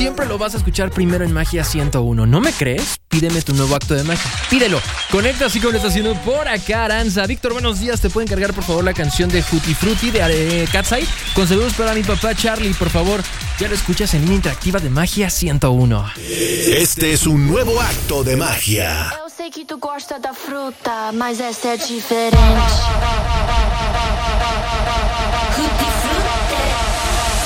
siempre lo vas a escuchar primero en Magia 101. ¿No me crees? Pídeme tu nuevo acto de magia. Pídelo. Conecta así como lo está haciendo por acá Aranza. Víctor, buenos días. ¿Te pueden cargar por favor la canción de Tutti Frutti de Cat's Eye? Con saludos para mi papá Charlie, por favor. Ya lo escuchas en línea interactiva de Magia 101. Este es un nuevo acto de magia. Eu sei que tu gosta da fruta, mas essa é diferente.